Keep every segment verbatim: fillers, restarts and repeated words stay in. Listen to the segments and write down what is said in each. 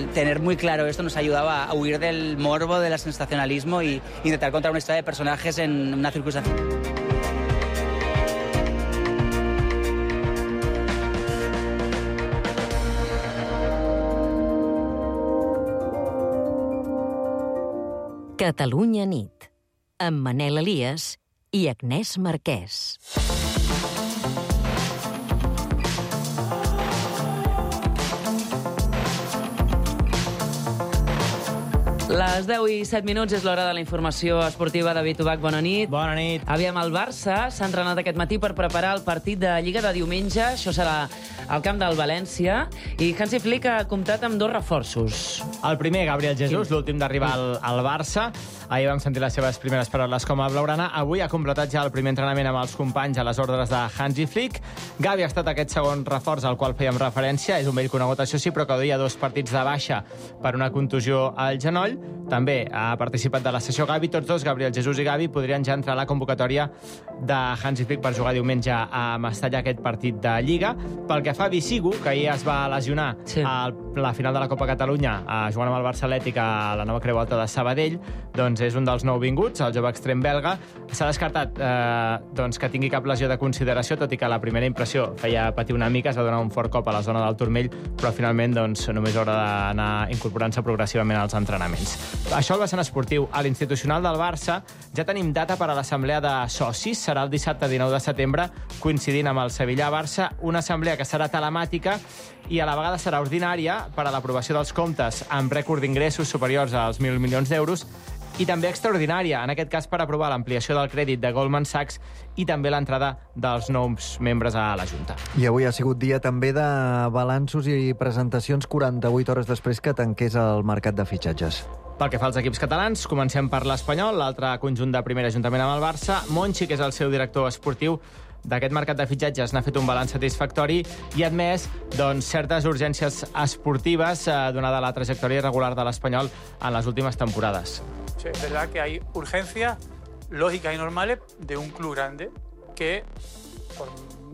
tener muy claro esto nos ayudaba a huir del morbo, del sensacionalismo y intentar contar una historia de personajes en una circunstancia. Catalunya nit, amb Manel Elias i Agnès Marquès. Les deu i set minuts és l'hora de la informació esportiva. David Ubach, bona nit. Bona nit. Aviam, el Barça s'ha entrenat aquest matí per preparar el partit de Lliga de diumenge. Això serà al camp del València. I Hansi Flick ha comptat amb dos reforços. El primer, Gabriel Jesús, l'últim d'arribar al, al Barça. Ahir vam sentir les seves primeres paraules com a blaugrana. Avui ha completat ja el primer entrenament amb els companys a les ordres de Hansi Flick. Gavi ha estat aquest segon reforç al qual fèiem referència. És un vell conegut, això sí, però que duia dos partits de baixa per una contusió al genoll. També ha participat de la sessió Gavi. Tots dos, Gabriel Jesús i Gavi, podrien ja entrar a la convocatòria de Hansi Flick per jugar diumenge a Mestalla aquest partit de Lliga. Pel que fa a Bisigu, que ahir es va lesionar sí. a la final de la Copa Catalunya jugant amb el Barça Atlètic a la nova Creu Alta de Sabadell, doncs és un dels nouvinguts, el jove extrem belga. S'ha descartat eh, doncs que tingui cap lesió de consideració, tot i que la primera impressió feia patir una mica, es va donar un fort cop a la zona del turmell, però finalment doncs, només haurà d'anar incorporant-se progressivament als entrenaments. Això al vessant esportiu. A l'institucional del Barça ja tenim data per a l'assemblea de socis. Serà el dissabte dinou de setembre, coincidint amb el Sevilla-Barça, una assemblea que serà telemàtica i a la vegada serà ordinària per a l'aprovació dels comptes amb rècord d'ingressos superiors als mil milions d'euros i també extraordinària, en aquest cas per aprovar l'ampliació del crèdit de Goldman Sachs i també l'entrada dels nous membres a la Junta. I avui ha sigut dia també de balanços i presentacions quaranta-vuit hores després que tanqués el mercat de fitxatges. Pel que fa als equips catalans, comencem per l'Espanyol, l'altre conjunt de primer ajuntament amb el Barça. Monchi, que és el seu director esportiu d'aquest mercat de fitxatges, n'ha fet un balanç satisfactori i ha admès doncs, certes urgències esportives eh, donada la trajectòria irregular de l'Espanyol en les últimes temporades. Sí, es verdad que hay urgencias lógicas y normales de un club grande que, por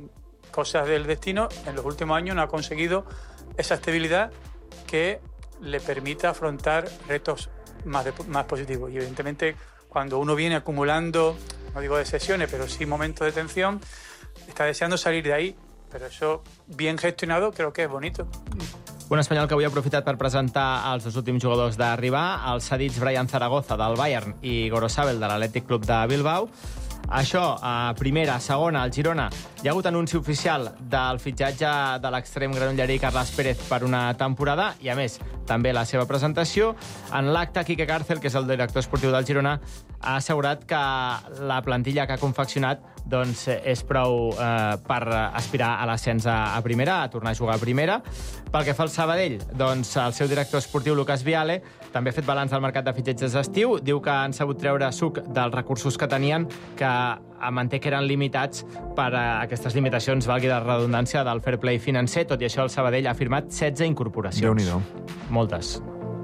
cosas del destino, en los últimos años no ha conseguido esa estabilidad que le permita afrontar retos más, de, más positivos. Y evidentemente, cuando uno viene acumulando, no digo de sesiones, pero sí momentos de tensión, está deseando salir de ahí. Pero eso, bien gestionado, creo que es bonito. Un espanyol que avui ha aprofitat per presentar els dos últims jugadors d'arribar, els cedits Brian Zaragoza del Bayern i Gorosabel de l'Atlètic Club de Bilbao. Això, a primera, a segona, al Girona, hi ha hagut anunci oficial del fitxatge de l'extrem granollerí Carles Pérez per una temporada i, a més, també la seva presentació. En l'acte, Quique Cárcel, que és el director esportiu del Girona, ha assegurat que la plantilla que ha confeccionat doncs, és prou eh, per aspirar a l'ascens a, a primera, a tornar a jugar a primera. Pel que fa al Sabadell, doncs, el seu director esportiu, Lucas Viale, també ha fet balanç del mercat de fitxatges d'estiu. Diu que han sabut treure suc dels recursos que tenien, que manté que eren limitats per a aquestes limitacions, valgui de redundància, del fair play financer. Tot i això, el Sabadell ha firmat setze incorporacions. Déu-n'hi-do. Moltes.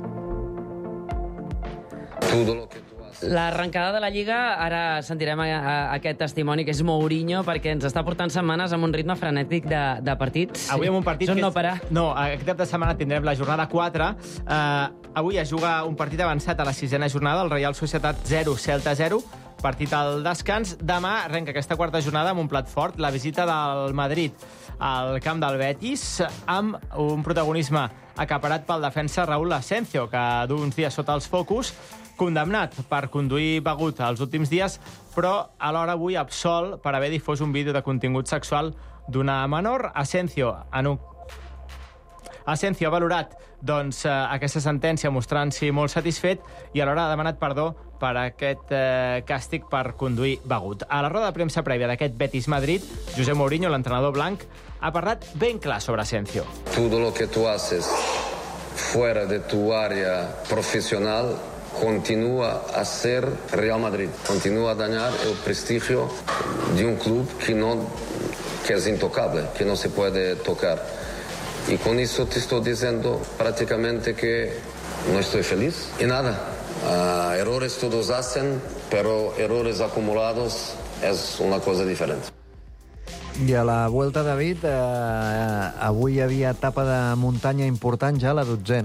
L'arrencada de la Lliga, ara sentirem a, a, aquest testimoni, que és Mourinho, perquè ens està portant setmanes amb un ritme frenètic de, de partits. Avui amb un partit Són que és... no parar. No, aquest cap de setmana tindrem la jornada quatre. Uh, avui es juga un partit avançat a la sisena jornada, el Real Societat zero, Celta zero, partit al descans. Demà arrenca aquesta quarta jornada amb un plat fort, la visita del Madrid al camp del Betis, amb un protagonisme acaparat pel defensa Raúl Asensio, que du uns dies sota els focus, condemnat per conduir begut els últims dies, però alhora avui absolt per haver difós un vídeo de contingut sexual d'una menor. Asensio, en un... Asensio ha valorat doncs, eh, aquesta sentència mostrant-s'hi molt satisfet i alhora ha demanat perdó per aquest eh, càstig per conduir begut. A la roda de premsa prèvia d'aquest Betis-Madrid, José Mourinho, l'entrenador blanc, ha parlat ben clar sobre Asensio. Todo lo que tú haces fuera de tu área profesional continúa a ser Real Madrid, continúa a dañar el prestigio de un club que, no, que es intocable, que no se puede tocar. Y con eso te estoy diciendo prácticamente que no estoy feliz. Y nada, uh, errores todos hacen, pero errores acumulados es una cosa diferente. I a la Vuelta, David, eh, avui hi havia etapa de muntanya important ja, la dotzena.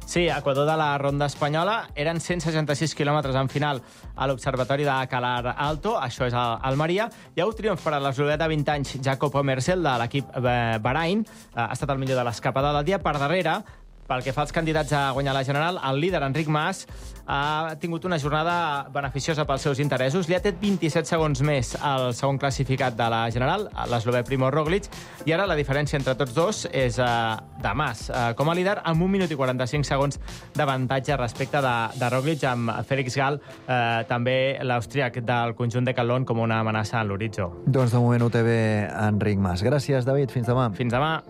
Sí, Equador de la ronda espanyola. Eren cent seixanta-sis quilòmetres en final a l'Observatori de Calar Alto, això és a Almeria. Hi ha un triomf per a l'eslovè de vint anys, Jacob Omersel, de l'equip Bahrain. Ha estat el millor de l'escapada del dia. Per darrere, pel que fa als candidats a guanyar la General, el líder, Enric Mas, ha tingut una jornada beneficiosa pels seus interessos. Li ha tret vint-i-set segons més al segon classificat de la General, l'eslovè Primo Roglic, i ara la diferència entre tots dos és uh, de Mas, uh, com a líder, amb un minut i quaranta-cinc segons d'avantatge respecte de, de Roglic, amb Félix Gal, uh, també l'austríac del conjunt de Calón, com una amenaça en l'horitzó. Doncs de moment ho té bé Enric Mas. Gràcies, David. Fins demà. Fins demà.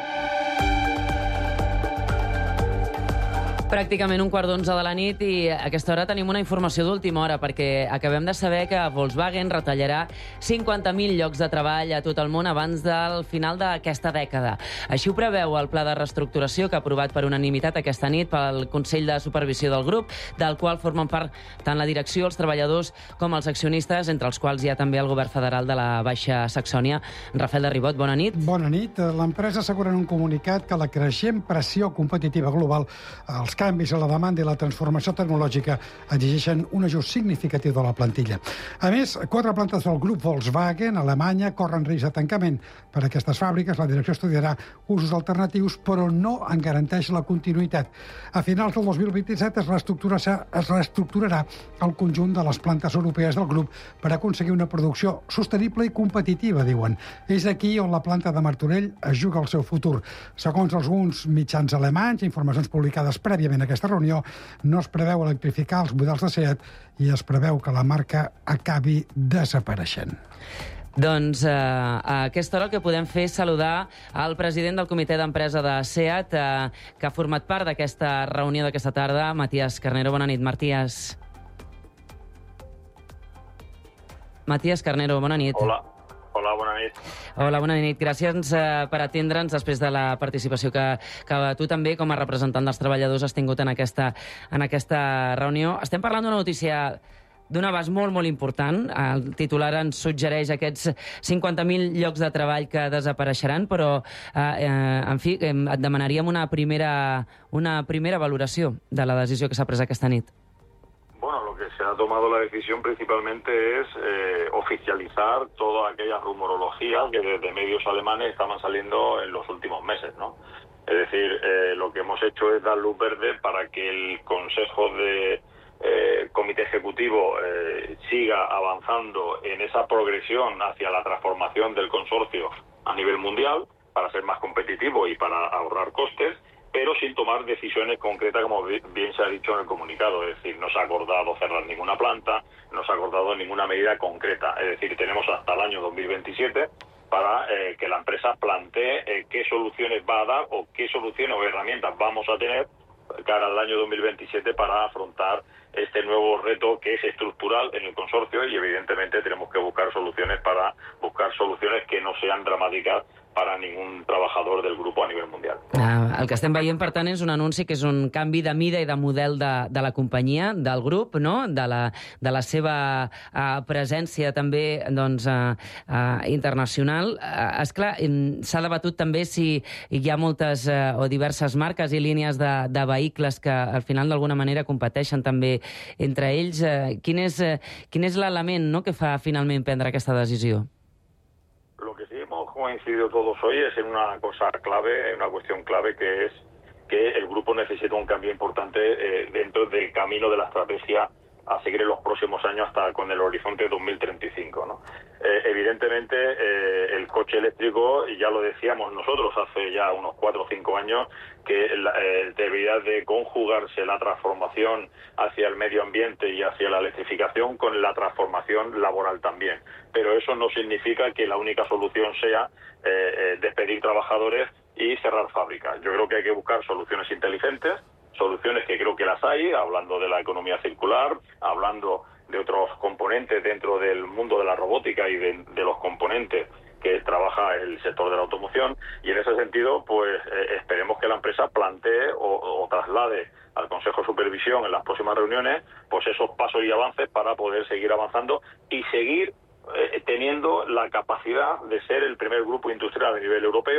Pràcticament un quart d'onze de la nit i a aquesta hora tenim una informació d'última hora perquè acabem de saber que Volkswagen retallarà cinquanta mil llocs de treball a tot el món abans del final d'aquesta dècada. Així ho preveu el pla de reestructuració que ha aprovat per unanimitat aquesta nit pel Consell de Supervisió del grup, del qual formen part tant la direcció, els treballadors com els accionistes, entre els quals hi ha també el govern federal de la Baixa Saxònia. Rafael de Ribot, bona nit. Bona nit. L'empresa assegura en un comunicat que la creixent pressió competitiva global, els canvis a la demanda i la transformació tecnològica exigeixen un ajust significatiu de la plantilla. A més, quatre plantes del grup Volkswagen a Alemanya corren risc de tancament. Per a aquestes fàbriques, la direcció estudiarà usos alternatius, però no en garanteix la continuïtat. A finals del dos mil vint-i-set es reestructurarà, es reestructurarà el conjunt de les plantes europees del grup per aconseguir una producció sostenible i competitiva, diuen. És aquí on la planta de Martorell es juga el seu futur. Segons alguns mitjans alemanys, informacions publicades prèviament a aquesta reunió, no es preveu electrificar els models de SEAT i es preveu que la marca acabi desapareixent. Doncs eh, a aquesta hora el que podem fer és saludar al president del comitè d'empresa de SEAT, eh, que ha format part d'aquesta reunió d'aquesta tarda, Matías Carnero. Bona nit, Matías. Matías Carnero, bona nit. Hola. Hola, bona nit. Hola, bona nit. Gràcies eh, per atendre'ns després de la participació que, que tu també, com a representant dels treballadors, has tingut en aquesta, en aquesta reunió. Estem parlant d'una notícia d'un abast molt, molt important. El titular ens suggereix aquests cinquanta mil llocs de treball que desapareixeran, però, eh, en fi, et demanaríem una primera, una primera valoració de la decisió que s'ha pres aquesta nit. Bueno, lo que se ha tomado la decisión principalmente es eh, oficializar toda aquella rumorología que desde medios alemanes estaban saliendo en los últimos meses, ¿no? Es decir, eh, lo que hemos hecho es dar luz verde para que el Consejo de eh, Comité Ejecutivo eh, siga avanzando en esa progresión hacia la transformación del consorcio a nivel mundial para ser más competitivo y para ahorrar costes, pero sin tomar decisiones concretas, como bien se ha dicho en el comunicado. Es decir, no se ha acordado cerrar ninguna planta, no se ha acordado ninguna medida concreta. Es decir, tenemos hasta el año dos mil veintisiete para eh, que la empresa plantee eh, qué soluciones va a dar o qué soluciones o herramientas vamos a tener cara al año dos mil veintisiete para afrontar este nuevo reto que es estructural en el consorcio, y evidentemente tenemos que buscar soluciones para buscar soluciones que no sean dramáticas para ningún trabajador del grupo a nivell mundial. Uh, el que estem veient, per tant, és un anunci que és un canvi de mida i de model de, de la companyia, del grup, no? de, la, de la seva uh, presència també doncs, uh, uh, internacional. Uh, esclar, s'ha debatut també si hi ha moltes uh, o diverses marques i línies de, de vehicles que al final d'alguna manera competeixen també entre ells. Uh, quin és, uh, quin és l'element, no?, que fa finalment prendre aquesta decisió? Lo que sí hemos coincidido todos hoy es en una cosa clave, en una cuestión clave, que es que el grupo necesita un cambio importante eh, dentro del camino de la estrategia a seguir en los próximos años hasta con el horizonte dos mil treinta y cinco, ¿no? Eh, evidentemente, eh, el coche eléctrico, y ya lo decíamos nosotros hace ya unos cuatro o cinco años, que la, eh, debería de conjugarse la transformación hacia el medio ambiente y hacia la electrificación con la transformación laboral también. Pero eso no significa que la única solución sea eh, eh, despedir trabajadores y cerrar fábricas. Yo creo que hay que buscar soluciones inteligentes, soluciones que creo que las hay, hablando de la economía circular, hablando de otros componentes dentro del mundo de la robótica y de, de los componentes que trabaja el sector de la automoción, y en ese sentido pues eh, esperemos que la empresa plantee o, o traslade al Consejo de Supervisión en las próximas reuniones pues esos pasos y avances para poder seguir avanzando y seguir eh, teniendo la capacidad de ser el primer grupo industrial a nivel europeo,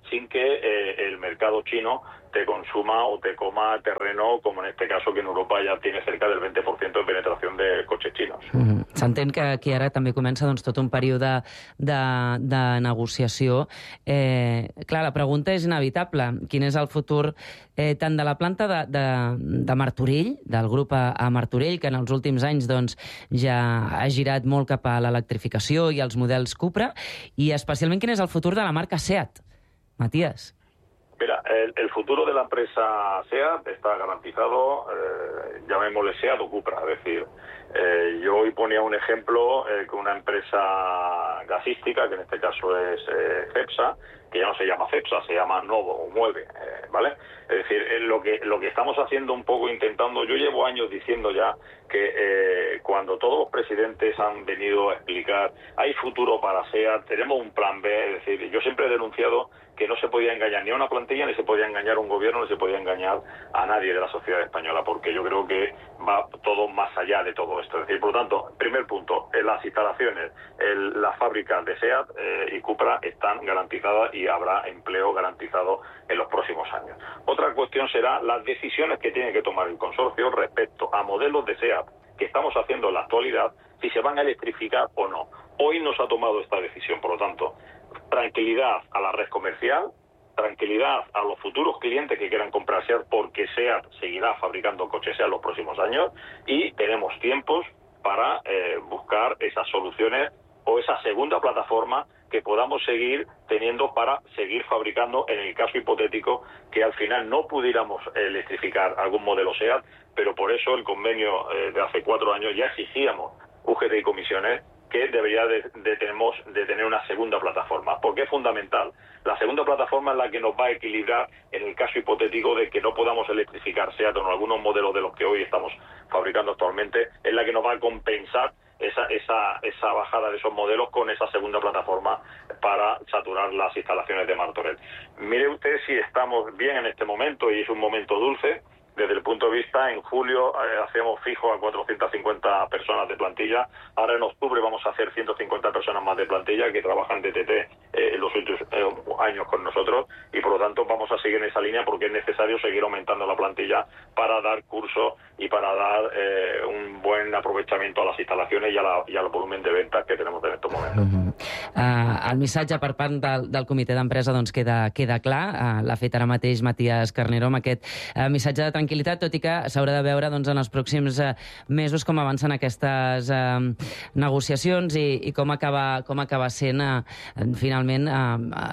sin que eh, el mercado chino te consuma o te coma terreno, como en este caso, que en Europa ja tiene cerca del veinte por ciento de penetració de cotxes chinos. Mm. S'entén que aquí ara també comença doncs, tot un període de, de negociació. Eh, clar, la pregunta és inevitable. Quin és el futur eh, tant de la planta de, de, de Martorell, del grup a, a Martorell, que en els últims anys doncs, ja ha girat molt cap a l'electrificació i els models Cupra, i especialment quin és el futur de la marca SEAT? Matías. Mira, el, el futuro de la empresa SEAT está garantizado, eh, llamémosle SEAT o Cupra. Es decir, eh, yo hoy ponía un ejemplo eh, con una empresa gasística, que en este caso es eh, Cepsa, que ya no se llama Cepsa, se llama Novo o Mueve, eh, ¿vale? Es decir, eh, lo que lo que estamos haciendo un poco intentando, yo llevo años diciendo ya que eh, cuando todos los presidentes han venido a explicar, hay futuro para SEAT, tenemos un plan B, es decir, yo siempre he denunciado que no se podía engañar ni a una plantilla, ni se podía engañar a un gobierno, ni se podía engañar a nadie de la sociedad española, porque yo creo que va todo más allá de todo esto. Es decir, por lo tanto, primer punto, en las instalaciones, el, las fábricas de SEAT eh, y Cupra están garantizadas y habrá empleo garantizado en los próximos años. Otra cuestión será las decisiones que tiene que tomar el consorcio respecto a modelos de SEAT que estamos haciendo en la actualidad, si se van a electrificar o no. Hoy no se ha tomado esta decisión, por lo tanto, tranquilidad a la red comercial, tranquilidad a los futuros clientes que quieran comprar SEAT, porque SEAT seguirá fabricando coches SEAT los próximos años, y tenemos tiempos para eh, buscar esas soluciones o esa segunda plataforma que podamos seguir teniendo para seguir fabricando en el caso hipotético que al final no pudiéramos electrificar algún modelo SEAT, pero por eso el convenio eh, de hace cuatro años ya exigíamos U G T y comisiones que debería de, de, tenemos, de tener una segunda plataforma, porque es fundamental. La segunda plataforma es la que nos va a equilibrar en el caso hipotético de que no podamos electrificar SEAT o algunos modelos de los que hoy estamos fabricando actualmente, es la que nos va a compensar esa, esa, esa bajada de esos modelos con esa segunda plataforma para saturar las instalaciones de Martorell. Mire usted si estamos bien en este momento, y es un momento dulce. Desde el punto de vista, en julio eh, hacíamos fijo a cuatrocientas cincuenta personas de plantilla. Ahora en octubre vamos a hacer ciento cincuenta personas más de plantilla que trabajan de T T eh, en los últimos eh, años con nosotros, y por lo tanto vamos a seguir en esa línea porque es necesario seguir aumentando la plantilla para dar curso y para dar eh, un buen aprovechamiento a las instalaciones y, a la, y al volumen de ventas que tenemos en estos momentos. Uh-huh. uh, el missatge per part del, del comitè d'empresa doncs queda, queda clar. Uh, l'ha fet ara mateix Matías Carneró amb aquest uh, missatge de tranquil·litat, tot i que s'haurà de veure doncs, en els pròxims uh, mesos com avancen aquestes uh, negociacions i, i com, acaba, com acaba sent uh, finalment uh,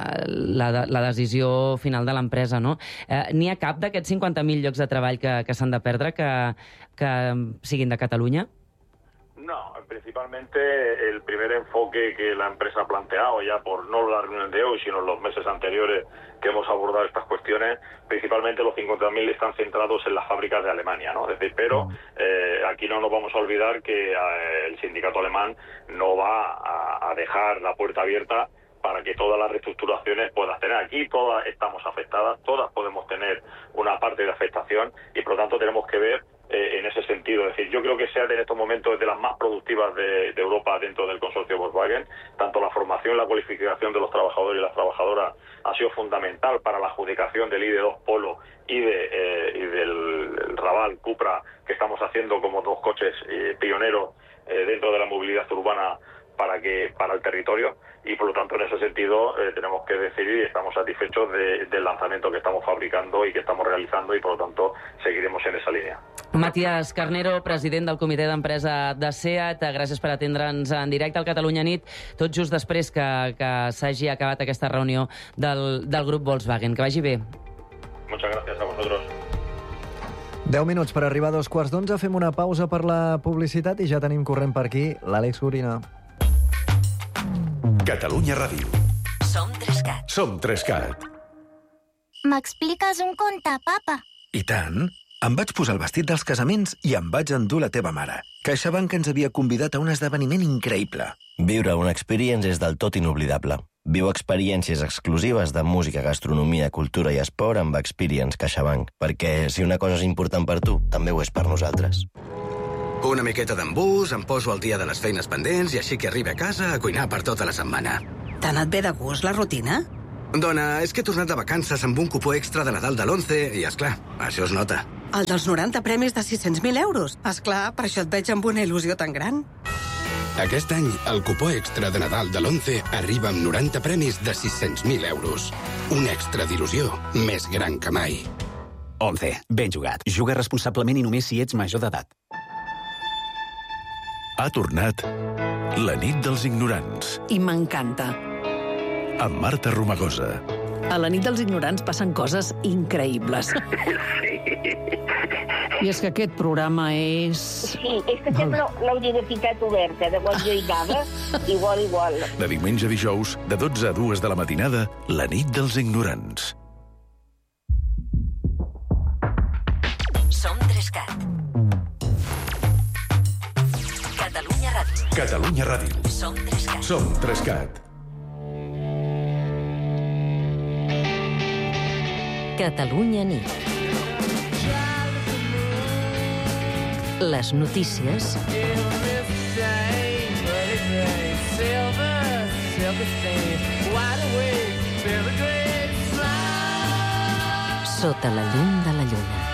la, la decisió final de l'empresa. No? Uh, N'hi ha cap d'aquests cinquanta mil llocs de treball que, que s'han de perdre que, que siguin de Catalunya? No, principalmente el primer enfoque que la empresa ha planteado ya por no la reunión de hoy, sino en los meses anteriores que hemos abordado estas cuestiones, principalmente los cincuenta mil están centrados en las fábricas de Alemania, ¿no? Es decir, pero eh, aquí no nos vamos a olvidar que eh, el sindicato alemán no va a, a dejar la puerta abierta para que todas las reestructuraciones puedas tener. Aquí todas estamos afectadas, todas podemos tener una parte de afectación, y por lo tanto tenemos que ver eh, en ese sentido. Es decir, yo creo que SEAT en estos momentos es de las más productivas de, de Europa dentro del consorcio Volkswagen. Tanto la formación, la cualificación de los trabajadores y las trabajadoras ha sido fundamental para la adjudicación del I D dos Polo y, de, eh, y del Raval Cupra, que estamos haciendo como dos coches eh, pioneros eh, dentro de la movilidad urbana para que para el territorio, y por lo tanto en ese sentido eh, tenemos que decidir y estamos satisfechos de, del lanzamiento que estamos fabricando y que estamos realizando, y por lo tanto seguiremos en esa línea. Matías Carneró, president del comitè d'empresa de SEAT, gràcies per atendre'ns en directe al Catalunya Nit, tot just després que, que s'hagi acabat aquesta reunió del, del grup Volkswagen. Que vagi bé. Muchas gracias a vosotros. deu minuts per arribar a dos quarts d'onze. Fem una pausa per la publicitat i ja tenim corrent per aquí l'Àlex Gorina. Catalunya Ràdio. Som Trescat. Som Trescat. M'expliques un conte, papa? I tant. Em vaig posar el vestit dels casaments i em vaig endur la teva mare. CaixaBank ens havia convidat a un esdeveniment increïble. Viure una experience és del tot inoblidable. Viu experiències exclusives de música, gastronomia, cultura i esport amb Experience CaixaBank, perquè si una cosa és important per tu, també ho és per nosaltres. Una miqueta d'embús, em poso al dia de les feines pendents i així que arribi a casa a cuinar per tota la setmana. T'ha anat bé de gust la rutina? Dona, és que he tornat de vacances amb un cupó extra de Nadal de l'onze i, esclar, això es nota. El dels noranta premis de sis-cents mil euros. Esclar, per això et veig amb una il·lusió tan gran. Aquest any, el cupó extra de Nadal de l'onze arriba amb noranta premis de sis-cents mil euros. Un extra d'il·lusió més gran que mai. onze. Ben jugat. Juga responsablement i només si ets major d'edat. Ha tornat la nit dels ignorants. I m'encanta. Amb Marta Romagosa. A la nit dels ignorants passen coses increïbles. I és que aquest programa és... Sí, és que sempre l'hauria de ficat oberta, de quan jo hi anava, igual, igual. De diumenge a dijous, de dotze a dues de la matinada, la nit dels ignorants. Som Trescat. Catalunya Ràdio. Catalunya Ràdio. Som Trescat. Som Trescat. Catalunya nit. Les notícies sota la llum de la lluna.